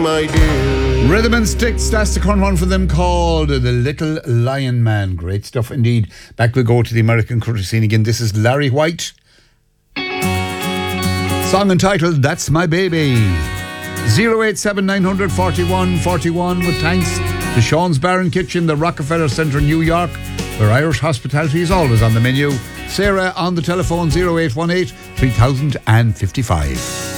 my dear. Rhythm and Sticks, that's the current one for them called The Little Lion Man. Great stuff indeed. Back we go to the American country scene again. This is Larry White. Song entitled That's My Baby. 087 900 41 41 with thanks to Sean's Bar and Kitchen, the Rockefeller Centre in New York, where Irish hospitality is always on the menu. Sarah on the telephone 0818 3055.